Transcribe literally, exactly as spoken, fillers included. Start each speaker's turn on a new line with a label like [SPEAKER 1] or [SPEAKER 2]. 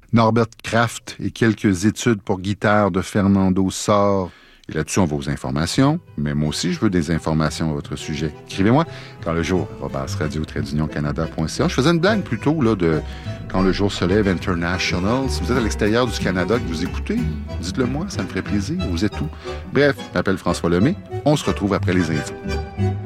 [SPEAKER 1] Norbert Kraft et quelques études pour guitare de Fernando Sor. Et là-dessus, on va aux informations. Mais moi aussi, je veux des informations à votre sujet. Écrivez-moi quand le jour, arobase radio tiret union canada point c a. Je faisais une blague plutôt là, de quand le jour se lève international. Si vous êtes à l'extérieur du Canada que vous écoutez, dites-le moi, ça me ferait plaisir. Vous êtes où? Bref, je m'appelle François Lemay. On se retrouve après les infos.